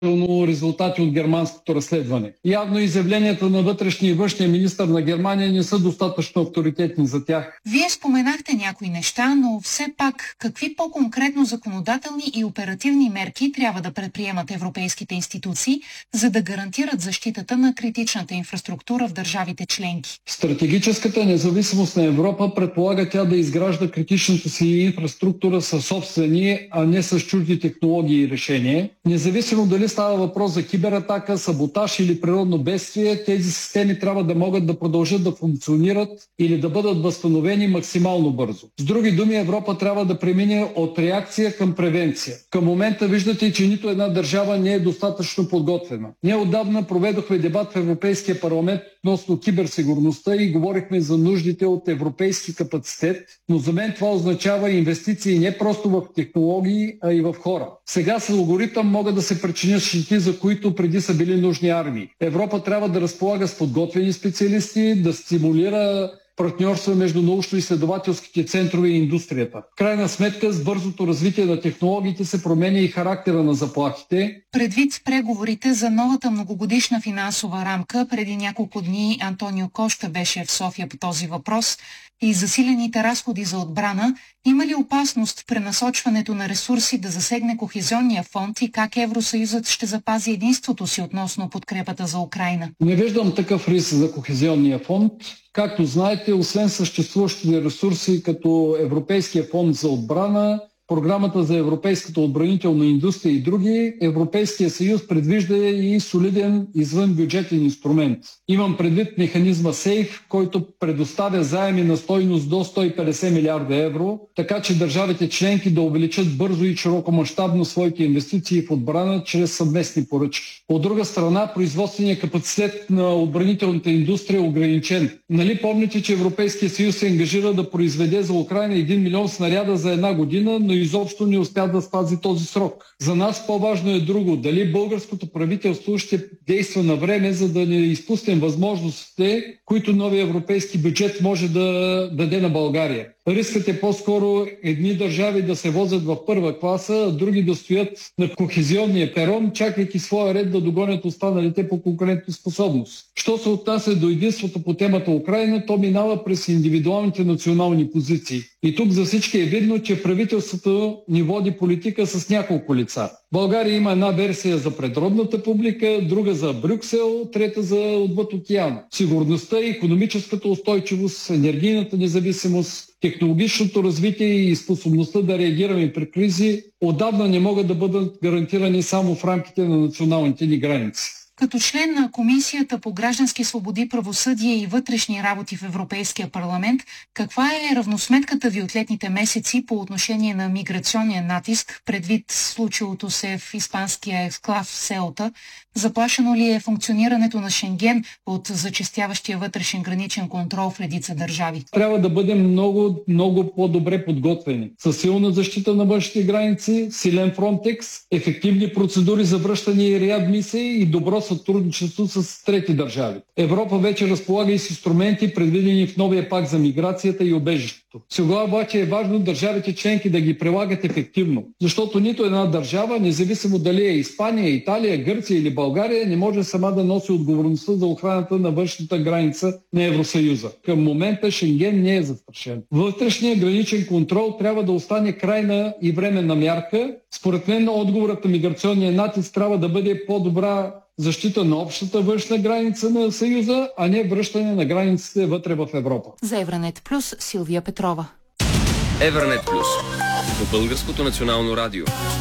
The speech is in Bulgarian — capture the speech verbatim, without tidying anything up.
резултати от германското разследване. Явно изявленията на вътрешния и външния министър на Германия не са достатъчно авторитетни за тях. Вие споменахте някои неща, но все пак какви по-конкретно законодателни и оперативни мерки трябва да предприемат европейските институции, за да гарантират защитата на критичната инфраструктура в държавите членки? Стратегическата независимост на Европа предполага тя да изгражда критичната си инфраструктура със собствени, а не с чужди технологии и решения. Независимо дали става въпрос за кибератака, саботаж или природно бедствие, тези системи трябва да могат да продължат да функционират или да бъдат възстановени максимално бързо. С други думи, Европа трябва да премине от реакция към превенция. Към момента виждате, че нито една държава не е достатъчно подготвена. Ние отдавна проведохме дебат в Европейския парламент относно киберсигурността и говорихме за нуждите от европейски капацитет, но за мен това означава инвестиции не просто в технологии, а и в хора. Сега с алгоритъм могат да се причинят щети, за които преди са били нужни армии. Европа трябва да разполага с подготвени специалисти, да стимулира партньорства между научно-изследователските центрове и индустрията. В крайна сметка, с бързото развитие на технологиите се променя и характера на заплахите. Предвид преговорите за новата многогодишна финансова рамка, преди няколко дни Антонио Кошта беше в София по този въпрос и засилените разходи за отбрана, има ли опасност в пренасочването на ресурси да засегне Кохезионния фонд и как Евросъюзът ще запази единството си относно подкрепата за Украйна? Не виждам такъв риск за Кохезионния фонд. Както знаете, освен съществуващите ресурси като Европейския фонд за отбрана, Програмата за европейската отбранителна индустрия и други, Европейския съюз предвижда и солиден извънбюджетен инструмент. Имам предвид механизма СЕЙФ, който предоставя заеми на стойност до сто и петдесет милиарда евро, така че държавите членки да увеличат бързо и широкомащабно своите инвестиции в отбрана чрез съвместни поръчки. От друга страна, производственият капацитет на отбранителната индустрия е ограничен. Нали помните, че Европейския съюз се ангажира да произведе за Украйна един милион снаряда за една година, но изобщо не успя да спази този срок. За нас по-важно е друго. Дали българското правителство ще действа на време, за да не изпуснем възможностите, които новия европейски бюджет може да даде на България. Рискът е по-скоро едни държави да се возят в първа класа, а други да стоят на кохезионния перон, чакайки своя ред да догонят останалите по конкурентоспособност. Що се отнася до единството по темата Украйна, то минава през индивидуалните национални позиции. И тук за всички е видно, че правителството ни води политика с няколко лица. България има една версия за предродната публика, друга за Брюксел, трета за отвъд океана. Сигурността, икономическата устойчивост, енергийната независимост, технологичното развитие и способността да реагираме при кризи отдавна не могат да бъдат гарантирани само в рамките на националните ни граници. Като член на Комисията по граждански свободи, правосъдие и вътрешни работи в Европейския парламент, каква е равносметката ви от летните месеци по отношение на миграционния натиск, предвид случилото се в испанския ексклав Сеута? Заплашено ли е функционирането на Шенген от зачестяващия вътрешен граничен контрол в редица държави? Трябва да бъдем много, много по-добре подготвени. Със силна защита на външните граници, силен Фронтекс, ефективни процедури за връщане и реадмисии и добро сътрудничество с трети държави. Европа вече разполага и с инструменти, предвидени в новия пакт за миграцията и убежището. Сега обаче е важно държавите членки да ги прилагат ефективно, защото нито една държава, независимо дали е Испания, Италия, Гърция или България, не може сама да носи отговорността за охраната на външната граница на Евросъюза. Към момента Шенген не е застрашен. Вътрешният граничен контрол трябва да остане крайна и временна мярка. Според мен отговорът на миграционния натиск трябва да бъде по-добра защита на общата външна граница на Съюза, а не връщане на границите вътре в Европа. За Евранет Плюс, Силвия Петрова. Евранет Плюс по Българското национално радио.